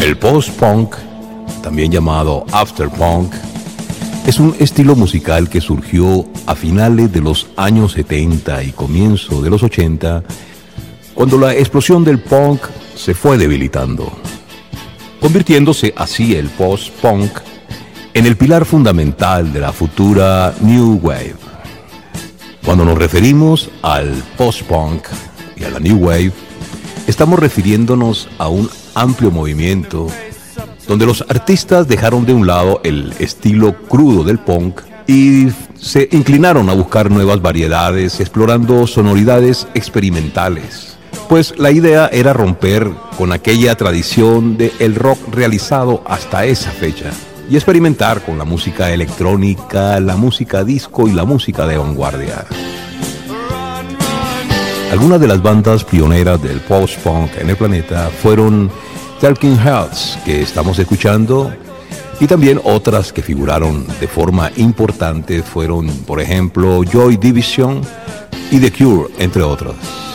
El post-punk, también llamado after-punk, es un estilo musical que surgió a finales de los años 70 y comienzo de los 80, cuando la explosión del punk se fue debilitando, convirtiéndose así el post-punk en el pilar fundamental de la futura New Wave. Cuando nos referimos al post-punk y a la New Wave, estamos refiriéndonos a un amplio movimiento donde los artistas dejaron de un lado el estilo crudo del punk y se inclinaron a buscar nuevas variedades, explorando sonoridades experimentales. Pues la idea era romper con aquella tradición del rock realizado hasta esa fecha y experimentar con la música electrónica, la música disco y la música de vanguardia. Algunas de las bandas pioneras del post-punk en el planeta fueron Talking Heads, que estamos escuchando, y también otras que figuraron de forma importante fueron, por ejemplo, Joy Division y The Cure, entre otras.